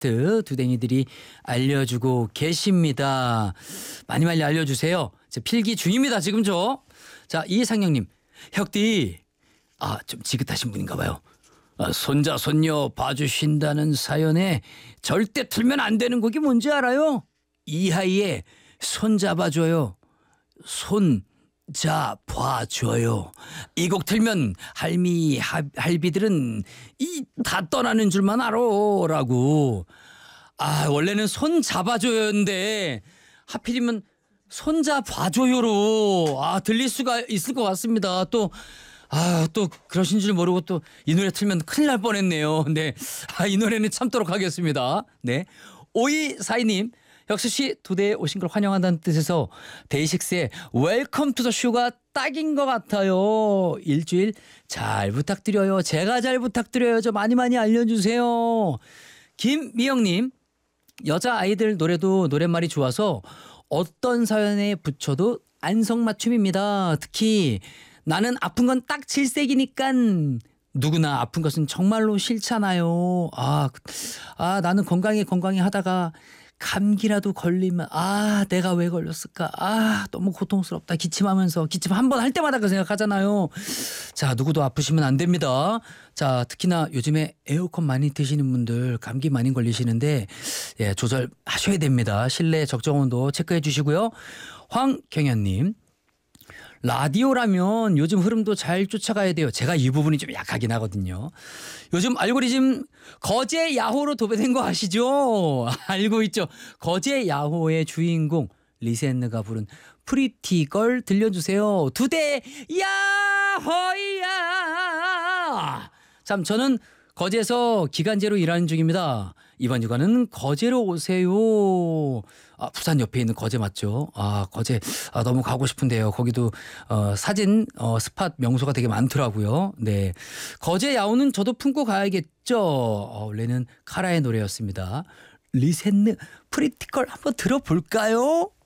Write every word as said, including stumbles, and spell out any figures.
팩트 두댕이들이 알려주고 계십니다. 많이 많이 알려주세요. 제 필기 중입니다 지금 저. 자, 이상영님, 혁디, 아 좀 지긋하신 분인가 봐요. 아, 손자 손녀 봐주신다는 사연에 절대 틀면 안 되는 곡이 뭔지 알아요? 이하이의 손 잡아줘요. 손 잡아줘요. 이 곡 틀면 할미 하, 할비들은 이 다 떠나는 줄만 알아라고. 아, 원래는 손 잡아줘요인데 하필이면 손 잡아줘요로 아 들릴 수가 있을 것 같습니다. 또 아, 또 그러신 줄 모르고 또 이 노래 틀면 큰일 날 뻔했네요. 네, 아, 이 노래는 참도록 하겠습니다. 네, 오이사이님, 혁수 씨 두 대에 오신 걸 환영한다는 뜻에서 데이식스의 웰컴 투 더 쇼가 딱인 것 같아요. 일주일 잘 부탁드려요. 제가 잘 부탁드려요. 저 많이 많이 알려주세요. 김미영님, 여자 아이들 노래도 노랫말이 좋아서 어떤 사연에 붙여도 안성맞춤입니다. 특히 나는 아픈 건 딱 질색이니까 누구나 아픈 것은 정말로 싫잖아요. 아, 아 나는 건강해 건강해 하다가 감기라도 걸리면 아 내가 왜 걸렸을까, 아 너무 고통스럽다, 기침하면서 기침 한 번 할 때마다 그 생각하잖아요. 자, 누구도 아프시면 안 됩니다. 자, 특히나 요즘에 에어컨 많이 트시는 분들 감기 많이 걸리시는데 예, 조절하셔야 됩니다. 실내 적정 온도 체크해 주시고요. 황경현님, 라디오라면 요즘 흐름도 잘 쫓아가야 돼요. 제가 이 부분이 좀 약하긴 하거든요. 요즘 알고리즘 거제 야호로 도배된 거 아시죠? 알고 있죠? 거제 야호의 주인공 리센느가 부른 프리티걸 들려주세요. 두 대 야호야. 참, 저는 거제에서 기간제로 일하는 중입니다. 이번 휴가는 거제로 오세요. 아, 부산 옆에 있는 거제 맞죠? 아, 거제 아, 너무 가고 싶은데요. 거기도 어, 사진 어, 스팟 명소가 되게 많더라고요. 네, 거제 야호는 저도 품고 가야겠죠. 어, 원래는 카라의 노래였습니다. 리센느 프리티컬 한번 들어볼까요?